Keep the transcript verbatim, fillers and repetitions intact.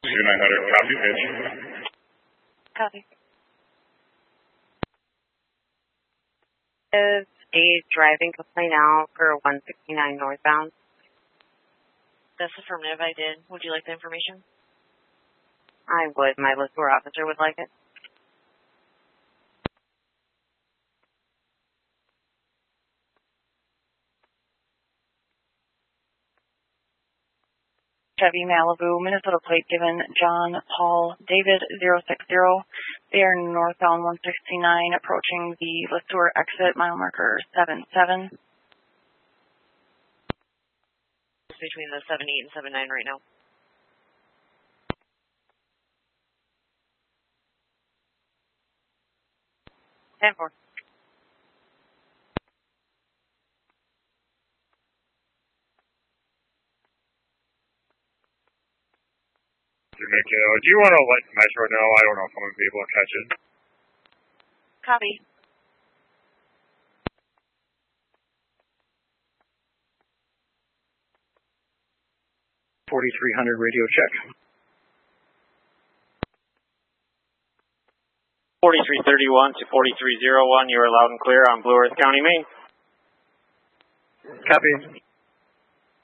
two nine hundred, copy, pitch. Copy. Is a driving complaint out for one sixty-nine northbound? That's affirmative, I did. Would you like the information? I would. My LeSueur officer would like it. Chevy Malibu, Minnesota plate given John Paul David zero six zero. They are northbound one sixty-nine approaching the LeSueur exit, mile marker seven seven. It's between the seven eight and seven nine right now. ten four. Jamaica, do you want to let Metro know? I don't know if I'm going to be able to catch it. Copy. forty-three hundred radio check. forty-three thirty-one to forty-three oh one, you are loud and clear on Blue Earth County, Maine. Copy.